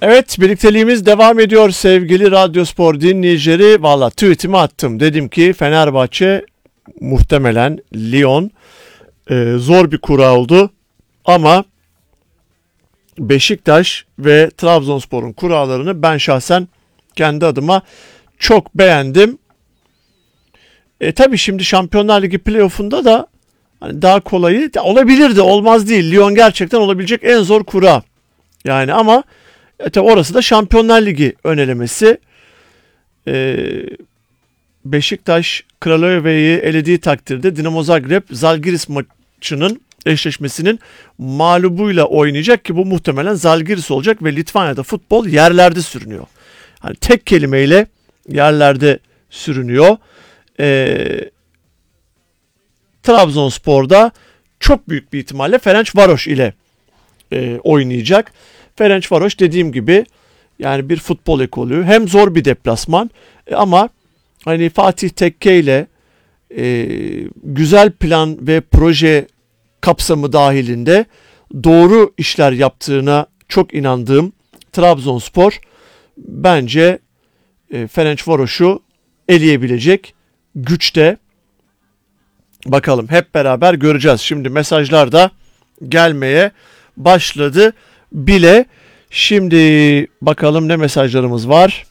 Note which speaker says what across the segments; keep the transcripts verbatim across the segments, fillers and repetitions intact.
Speaker 1: Evet, birlikteliğimiz devam ediyor sevgili Radyospor dinleyicileri. Valla tweetimi attım. Dedim ki Fenerbahçe muhtemelen Lyon e, zor bir kura oldu. Ama Beşiktaş ve Trabzonspor'un kurallarını ben şahsen kendi adıma çok beğendim. E tabii şimdi Şampiyonlar Ligi playoff'unda da hani daha kolayı olabilirdi, olmaz değil. Lyon gerçekten olabilecek en zor kura. Yani ama e tabii orası da Şampiyonlar Ligi önelemesi. E, Beşiktaş Kralöve'yi elediği takdirde Dinamo Zagreb Zalgiris maçının eşleşmesinin mağlubuyla oynayacak ki bu muhtemelen Zalgiris olacak ve Litvanya'da futbol yerlerde sürünüyor. Hani tek kelimeyle yerlerde sürünüyor. Ee, Trabzonspor'da çok büyük bir ihtimalle Ferencvaros ile e, oynayacak. Ferencvaros dediğim gibi yani bir futbol ekolü, hem zor bir deplasman e, ama hani Fatih Tekke ile e, güzel plan ve proje kapsamı dahilinde doğru işler yaptığına çok inandığım Trabzonspor bence e, Ferencvaros'u eleyebilecek güçte. Bakalım, hep beraber göreceğiz. Şimdi mesajlar da gelmeye başladı bile. Şimdi bakalım ne mesajlarımız var.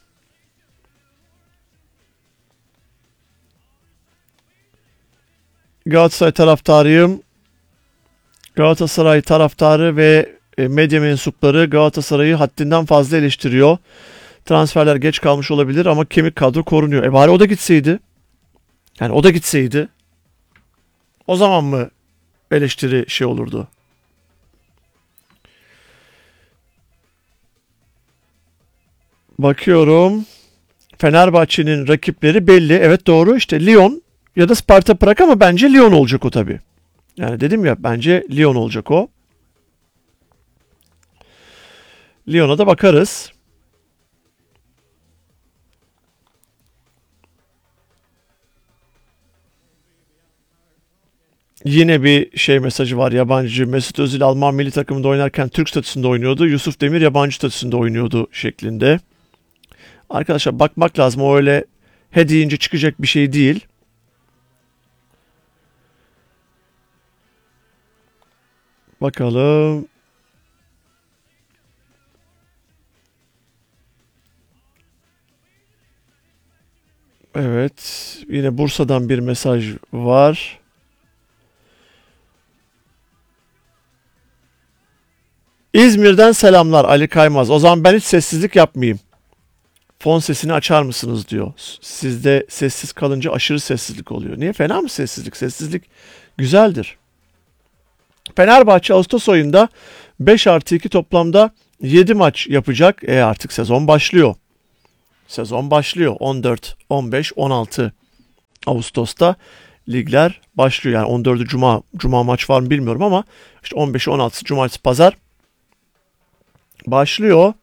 Speaker 1: Galatasaray taraftarıyım. Galatasaray taraftarı ve medya mensupları Galatasaray'ı haddinden fazla eleştiriyor. Transferler geç kalmış olabilir ama kemik kadro korunuyor. E bari o da gitseydi. Yani o da gitseydi. O zaman mı eleştiri şey olurdu? Bakıyorum. Fenerbahçe'nin rakipleri belli. Evet, doğru. İşte Lyon ya da Sparta Prag ama bence Lyon olacak o tabii. Yani dedim ya, bence Lyon olacak o. Lyon'a da bakarız. Yine bir şey mesajı var, yabancı. Mesut Özil Alman milli takımında oynarken Türk statüsünde oynuyordu. Yusuf Demir yabancı statüsünde oynuyordu şeklinde. Arkadaşlar bakmak lazım. O öyle he deyince çıkacak bir şey değil. Bakalım. Evet. Yine Bursa'dan bir mesaj var. İzmir'den selamlar Ali Kaymaz. O zaman ben hiç sessizlik yapmayayım. Fon sesini açar mısınız diyor. Sizde sessiz kalınca aşırı sessizlik oluyor. Niye? Fena mı sessizlik? Sessizlik güzeldir. Fenerbahçe Ağustos ayında beş artı iki toplamda yedi maç yapacak. E artık sezon başlıyor. Sezon başlıyor. on dört, on beş, on altı Ağustos'ta ligler başlıyor. Yani on dördü Cuma, Cuma maç var mı bilmiyorum ama işte on beşi on altısı Cumartesi Pazar başlıyor.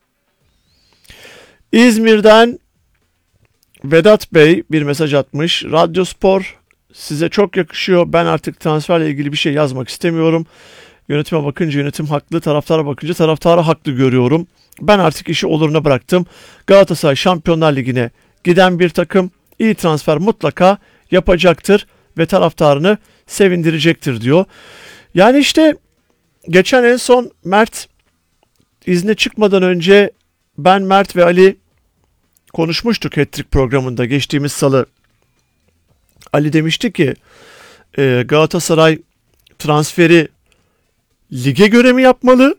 Speaker 1: İzmir'den Vedat Bey bir mesaj atmış. Radyospor size çok yakışıyor. Ben artık transferle ilgili bir şey yazmak istemiyorum. Yönetime bakınca yönetim haklı, taraftara bakınca taraftarı haklı görüyorum. Ben artık işi oluruna bıraktım. Galatasaray Şampiyonlar Ligi'ne giden bir takım, iyi transfer mutlaka yapacaktır ve taraftarını sevindirecektir diyor. Yani işte geçen en son Mert izne çıkmadan önce ben, Mert ve Ali konuşmuştuk Hat-Trick programında geçtiğimiz salı. Ali demişti ki e, Galatasaray transferi lige göre mi yapmalı?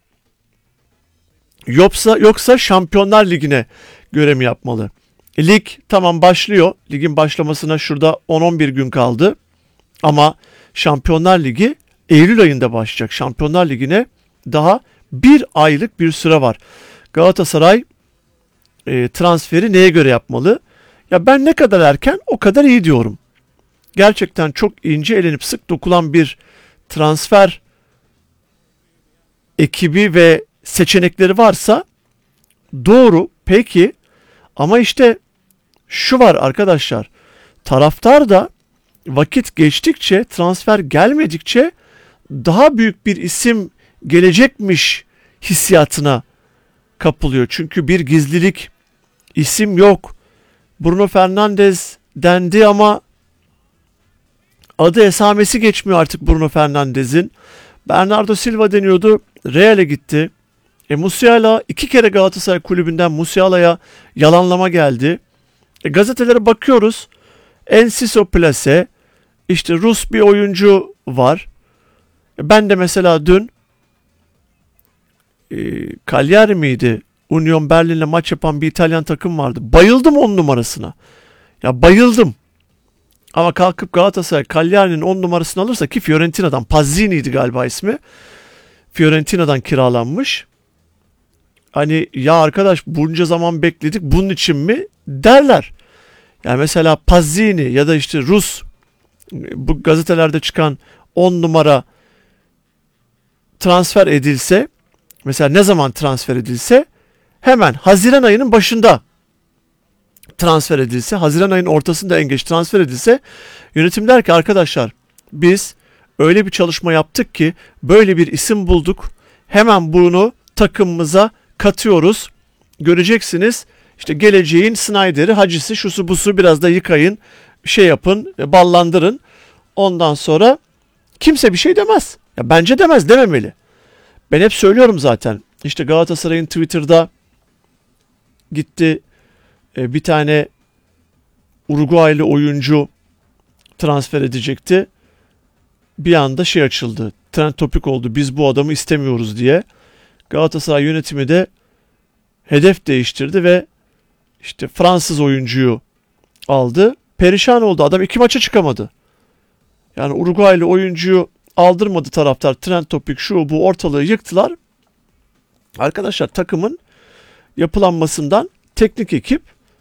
Speaker 1: Yoksa yoksa Şampiyonlar Ligi'ne göre mi yapmalı? E, lig tamam başlıyor. Ligin başlamasına şurada on on bir gün kaldı. Ama Şampiyonlar Ligi Eylül ayında başlayacak. Şampiyonlar Ligi'ne daha bir aylık bir süre var. Galatasaray e, transferi neye göre yapmalı? Ya ben ne kadar erken o kadar iyi diyorum. Gerçekten çok ince elenip sık dokulan bir transfer ekibi ve seçenekleri varsa doğru, peki, ama işte şu var arkadaşlar, taraftar da vakit geçtikçe, transfer gelmedikçe daha büyük bir isim gelecekmiş hissiyatına kapılıyor. Çünkü bir gizlilik, isim yok. Bruno Fernandes dendi ama adı esamesi geçmiyor artık Bruno Fernandes'in. Bernardo Silva deniyordu. Real'e gitti. E Musiala iki kere Galatasaray kulübünden Musiala'ya yalanlama geldi. E, gazetelere bakıyoruz. Enciso Plase, işte Rus bir oyuncu var. E, ben de mesela dün e, Cagliari miydi? Union Berlin'le maç yapan bir İtalyan takım vardı. Bayıldım on numarasına. Ya bayıldım. Ama kalkıp Galatasaray Cagliari'nin on numarasını alırsa, ki Fiorentina'dan, Pazzini'ydi galiba ismi. Fiorentina'dan kiralanmış. Hani ya arkadaş bunca zaman bekledik bunun için mi derler. Yani mesela Pazzini ya da işte Rus, bu gazetelerde çıkan on numara transfer edilse, mesela ne zaman transfer edilse, hemen Haziran ayının başında transfer edilse, Haziran ayının ortasında en geç transfer edilse, yönetim der ki arkadaşlar biz öyle bir çalışma yaptık ki böyle bir isim bulduk, hemen bunu takımımıza katıyoruz. Göreceksiniz işte geleceğin Snyder'i, Hacı'sı, şusu busu, biraz da yıkayın, şey yapın, ballandırın. Ondan sonra kimse bir şey demez. Ya bence demez, dememeli. Ben hep söylüyorum zaten. İşte Galatasaray'ın Twitter'da gitti e, bir tane Uruguaylı oyuncu transfer edecekti. Bir anda şey açıldı. Trend topik oldu. Biz bu adamı istemiyoruz diye. Galatasaray yönetimi de hedef değiştirdi ve işte Fransız oyuncuyu aldı. Perişan oldu. Adam iki maça çıkamadı. Yani Uruguaylı oyuncuyu aldırmadı taraftar. Trend topik şu bu ortalığı yıktılar. Arkadaşlar takımın yapılanmasından teknik ekip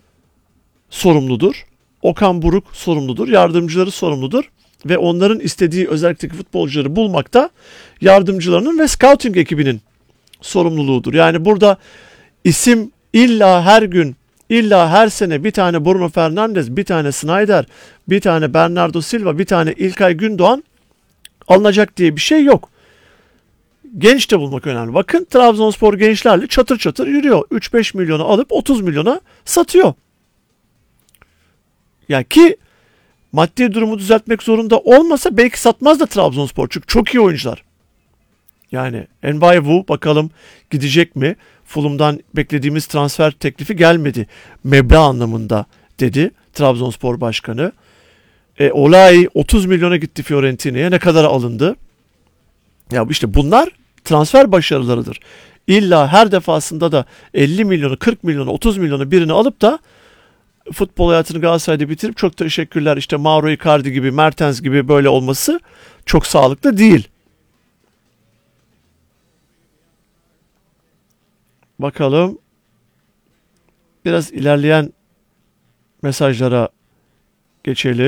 Speaker 1: sorumludur. Okan Buruk sorumludur. Yardımcıları sorumludur. Ve onların istediği özellikle futbolcuları bulmakta yardımcılarının ve scouting ekibinin sorumluluğudur. Yani burada isim illa her gün, illa her sene bir tane Bruno Fernandes, bir tane Snyder, bir tane Bernardo Silva, bir tane İlkay Gündoğan alınacak diye bir şey yok. Genç de bulmak önemli. Bakın Trabzonspor gençlerle çatır çatır yürüyor. üç beş milyona alıp otuz milyona satıyor. Yani ki maddi durumu düzeltmek zorunda olmasa belki satmaz da Trabzonspor. Çünkü çok iyi oyuncular. Yani Envai Wu bakalım gidecek mi? Fulham'dan beklediğimiz transfer teklifi gelmedi. Meblağ anlamında dedi Trabzonspor Başkanı. E, Olay otuz milyona gitti Fiorentina'ya. Ne kadar alındı? Ya işte bunlar transfer başarılarıdır. İlla her defasında da elli milyonu, kırk milyonu, otuz milyonu birini alıp da futbol hayatını Galatasaray'da bitirip çok teşekkürler işte Mauro Icardi gibi, Mertens gibi böyle olması çok sağlıklı değil. Bakalım biraz ilerleyen mesajlara geçelim.